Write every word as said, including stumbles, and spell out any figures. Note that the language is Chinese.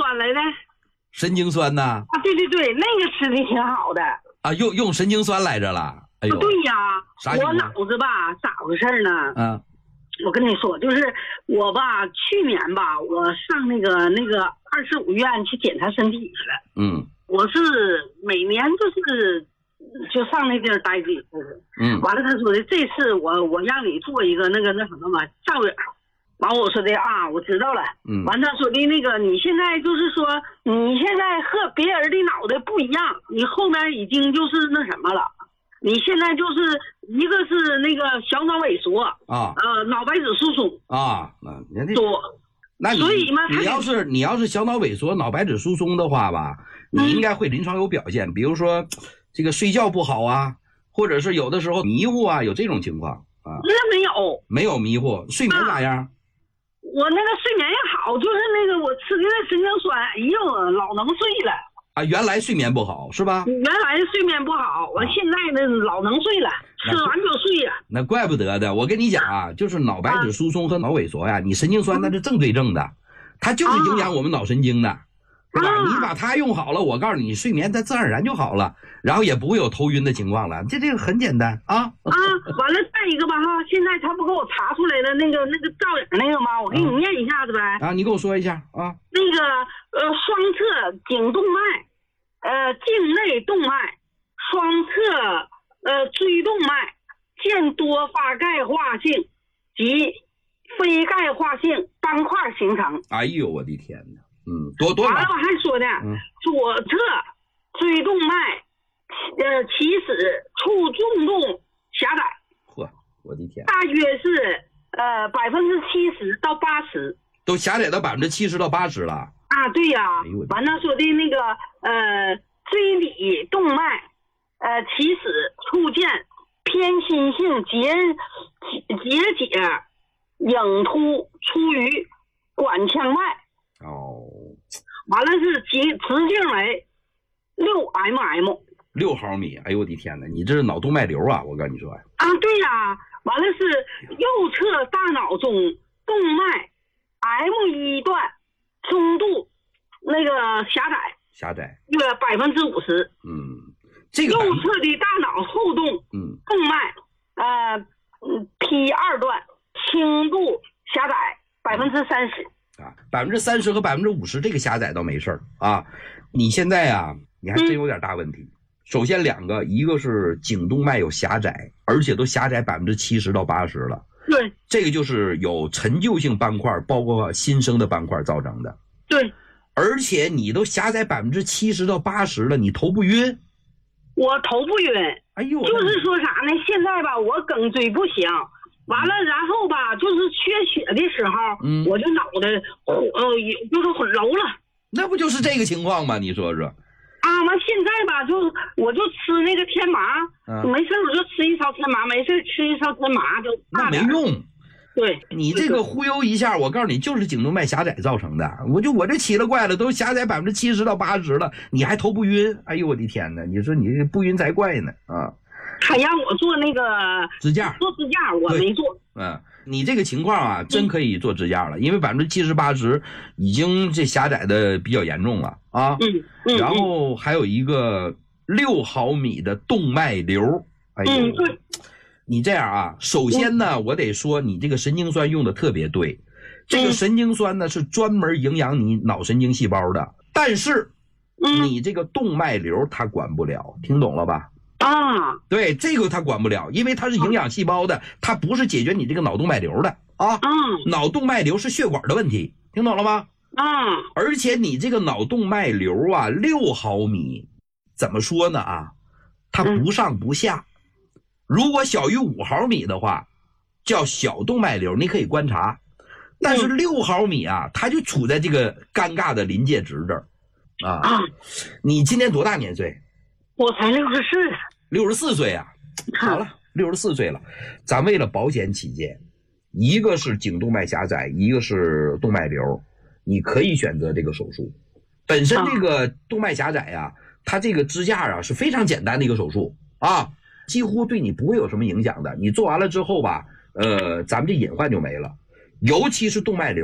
酸来的。 神经酸呐？ 啊，对对对，那个吃的挺好的。 啊，用用神经酸来着了。哎呦， 对呀，我脑子吧咋回事呢？ 嗯， 我跟你说，就是我吧，去年吧，我上那个那个二十五医院去检查身体去了。 嗯， 我是每年就是就上那地儿待几次。 嗯， 完了他说的这次我我让你做一个那个那什么嘛照眼。完我说的啊，我知道了。 嗯， 完他说的那个，你现在就是说，你现在和别人的脑袋不一样，你后面已经就是那什么了，你现在就是一个是那个小脑萎缩啊， 呃，脑白质疏松啊，那人家多， 那你所以嘛， 你要是你要是小脑萎缩、脑白质疏松的话吧，你应该会临床有表现，嗯、比如说这个睡觉不好啊，或者是有的时候迷糊啊，有这种情况啊。 那没有， 没有迷糊，睡眠咋样？啊我那个睡眠也好，就是那个我吃的那神经酸，哎呦，老能睡了啊！原来睡眠不好是吧？ 原来睡眠不好，我现在呢老能睡了，吃完就睡呀。 那怪不得的，我跟你讲啊，就是脑白质疏松和脑萎缩呀，你神经酸那是正对正的，它就是影响我们脑神经的，对吧？你把它用好了，我告诉你，睡眠它自然而然就好了，然后也不会有头晕的情况了，这这个很简单啊。 啊，完了再一个吧哈，现在他不给我查出来的那个那个照影那个吗？我给你念一下子呗。 啊，你给我说一下啊。 那个呃，双侧颈动脉，呃，颈内动脉，双侧呃椎动脉，见多发钙化性及非钙化性斑块形成。 哎呦，我的天哪！嗯，多多。 完了我还说呢，嗯、左侧椎动脉，呃，起始处重度狭窄。 嚯，我的天！ 大约是呃百分之七十到八十。 都狭窄到百分之七十到八十了啊！对呀、啊， 哎、 完了说的那个呃椎里动脉，呃起始出现偏心性结结节影突出于管腔外。 哦， 完了是直直径为六 mm， 六毫米。哎呦我的天哪，你这是脑动脉瘤啊！我跟你说啊，对呀、啊，完了是右侧大脑中动脉 M 一段中度那个狭窄， 狭窄约百分之五十。 嗯，这个右侧的大脑后动嗯动脉呃嗯 P 二段轻度狭窄百分之三十。 啊，百分之三十和百分之五十这个狭窄倒没事儿啊。你现在啊，你还真有点大问题。嗯、首先两个，一个是颈动脉有狭窄，而且都狭窄百分之七十到八十了。 对， 这个就是有陈旧性斑块，包括新生的斑块造成的。 对， 而且你都狭窄百分之七十到八十了，你头不晕？ 我头不晕。 哎呦， 就是说啥呢？现在吧，我梗椎不行。完了，然后吧，就是缺血的时候，嗯，我就脑袋，呃，就是揉了。 那不就是这个情况吗？你说说。 啊，完现在吧，就我就吃那个天麻，嗯、没事我就吃一勺天麻，没事吃一勺天麻就。 那没用。 对， 你这个忽悠一下，我告诉你，就是颈动脉狭窄造成的。我就我这奇了怪了，都狭窄百分之七十到八十了，你还头不晕？哎呦我的天哪！你说你这不晕才怪呢啊！ 他让我做那个支架， 做支架我没做。 嗯，你这个情况啊，真可以做支架了，因为百分之七十八十已经这狭窄的比较严重了啊。 嗯嗯。 然后还有一个六毫米的动脉瘤。哎呦， 嗯，对。 你这样啊，首先呢，嗯、我得说你这个神经酸用的特别对，这个神经酸呢是专门营养你脑神经细胞的，但是你这个动脉瘤它管不了，听懂了吧？ 啊， 对，这个它管不了，因为它是营养细胞的，它不是解决你这个脑动脉瘤的啊。 嗯， 脑动脉瘤是血管的问题，听懂了吗？ 啊， 而且你这个脑动脉瘤啊，六毫米，怎么说呢啊？它不上不下，如果小于五毫米的话，叫小动脉瘤，你可以观察。但是六毫米啊，它就处在这个尴尬的临界值这儿啊。啊，你今年多大年岁？ 我才六十四。 六十四岁啊，好了，六十四岁了，咱为了保险起见，一个是颈动脉狭窄，一个是动脉瘤，你可以选择这个手术。本身这个动脉狭窄呀、啊，它这个支架啊是非常简单的一个手术啊，几乎对你不会有什么影响的。你做完了之后吧，呃，咱们这隐患就没了，尤其是动脉瘤。